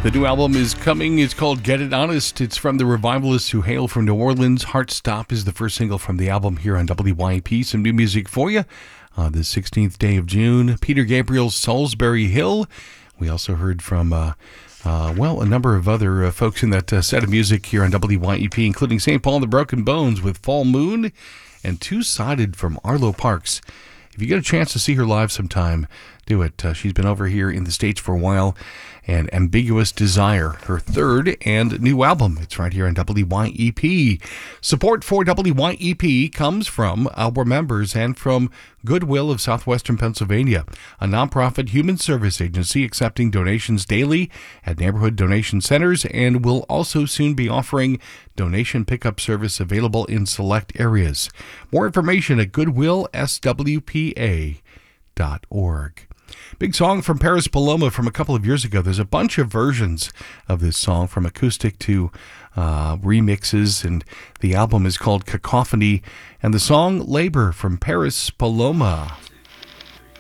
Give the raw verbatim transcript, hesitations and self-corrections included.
The new album is coming. It's called Get It Honest. It's from the Revivalists who hail from New Orleans. Heart Stop is the first single from the album here on W Y E P. Some new music for you on the sixteenth day of June. Peter Gabriel's Salisbury Hill. We also heard from, uh, uh, well, a number of other uh, folks in that uh, set of music here on W Y E P, including Saint Paul and the Broken Bones with Fall Moon and Two-Sided from Arlo Parks. If you get a chance to see her live sometime, do it. Uh, she's been over here in the States for a while. And Ambiguous Desire, her third and new album. It's right here on W Y E P. Support for W Y E P comes from our members and from Goodwill of Southwestern Pennsylvania, a nonprofit human service agency accepting donations daily at neighborhood donation centers and will also soon be offering donation pickup service available in select areas. More information at goodwill s w p a dot org. Big song from Paris Paloma from a couple of years ago. There's a bunch of versions of this song, from acoustic to uh, remixes, and the album is called Cacophony, and the song Labor from Paris Paloma.